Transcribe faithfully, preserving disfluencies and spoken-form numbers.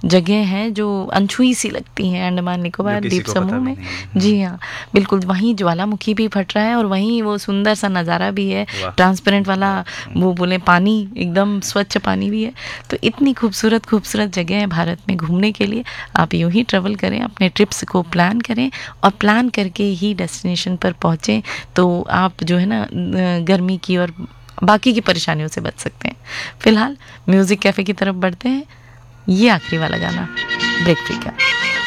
जगह हैं जो अनछुई सी लगती हैं अंडमान निकोबार द्वीप समूह में। जी हाँ, बिल्कुल, वहीं ज्वालामुखी भी फट रहा है और वहीं वो सुंदर सा नज़ारा भी है, ट्रांसपेरेंट वाला, वो बोले पानी, एकदम स्वच्छ पानी भी है। तो इतनी खूबसूरत खूबसूरत जगह है भारत में घूमने के लिए। आप यूं ही ट्रैवल करें, अपने ट्रिप्स को प्लान करें और प्लान करके ही डेस्टिनेशन पर पहुँचें, तो आप जो है ना गर्मी की और बाकी की परेशानियों से बच सकते हैं। फिलहाल म्यूज़िक कैफ़े की तरफ बढ़ते हैं। ये आखिरी वाला गाना ब्रेक फ्री का।